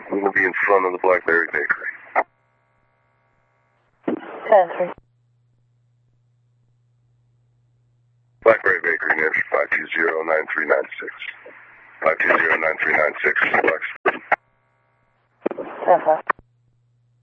I'm going to be in front of the Blackberry Bakery. 10-3. Blackberry Bakery, New Hampshire, 520-9396. 520-9396. 10-5.